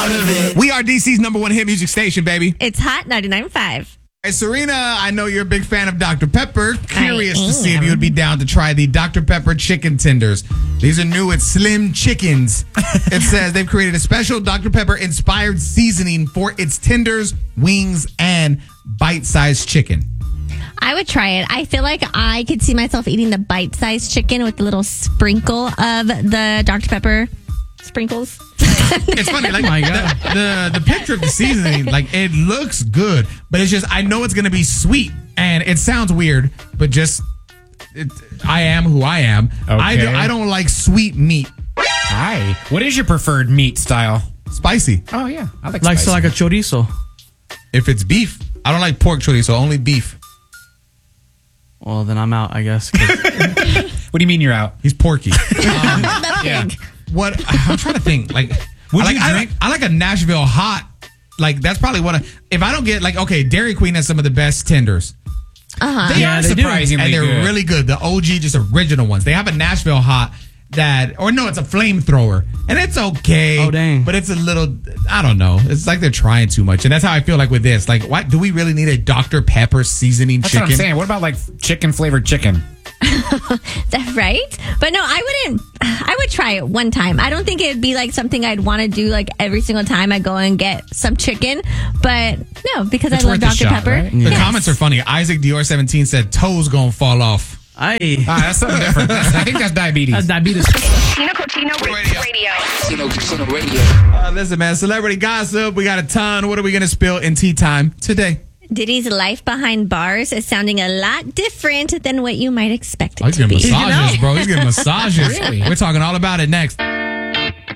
We are DC's number one hit music station, baby. It's Hot 99.5. Hey, Serena, I know you're a big fan of Dr. Pepper. Curious I to see if am. you would be down to try the Dr. Pepper chicken tenders. These are new at Slim Chickens. It says they've created a special Dr. Pepper inspired seasoning for its tenders, wings, and bite-sized chicken. I would try it. I feel like I could see myself eating the bite-sized chicken with the little sprinkle of the Dr. Pepper sprinkles. It's funny, like the picture of the seasoning, like it looks good, but it's just I know it's gonna be sweet, and it sounds weird, but just I am who I am. Okay. I don't like sweet meat. Hi. What is your preferred meat style? Spicy. Oh, yeah. I like Like spicy. so, like a chorizo. If it's beef, I don't like pork chorizo, only beef. Well, then I'm out, I guess. 'cause What do you mean you're out? He's porky. The Yeah. pig. What I'm trying to think, like, Would I you like, drink? I like a Nashville hot. Like that's probably what if I don't get like okay, Dairy Queen has some of the best tenders. They Yeah, are they do. surprisingly And they're good. really good. The OG, just original ones. They have a Nashville hot it's a flamethrower, and it's okay. Oh, dang. But it's a little, I don't know. It's like they're trying too much, and that's how I feel like with this. Like, why do we really need a Dr. Pepper seasoning That's chicken? what I'm saying. What about like chicken flavored chicken? Right? But no, I would try it one time. I don't think it'd be like something I'd want to do like every single time I go and get some chicken. But no, because It's I love worth a Dr. shot, Pepper. right? The Yes. comments are funny. Isaac Dior 17 said toes gonna fall off. That's something different. I think that's diabetes. that's diabetes. Tino Coutinho Radio. Tino Radio. Listen, man, celebrity gossip. We got a ton. What are we gonna spill in tea time today? Diddy's life behind bars is sounding a lot different than what you might expect it Oh, he's to getting be. massages, bro. He's getting massages. Really? We're talking all about it next.